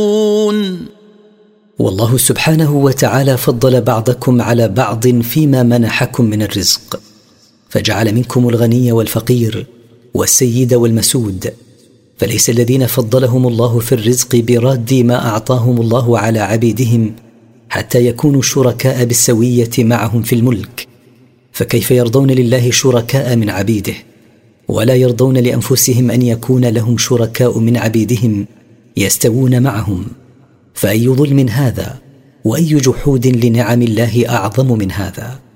والله سبحانه وتعالى فضل بعضكم على بعض فيما منحكم من الرزق، فجعل منكم الغني والفقير والسيد والمسود، فليس الذين فضلهم الله في الرزق براد ما أعطاهم الله على عبيدهم حتى يكونوا شركاء بالسوية معهم في الملك، فكيف يرضون لله شركاء من عبيده ولا يرضون لأنفسهم أن يكون لهم شركاء من عبيدهم يستوون معهم؟ فأي ظلم هذا وأي جحود لنعم الله أعظم من هذا؟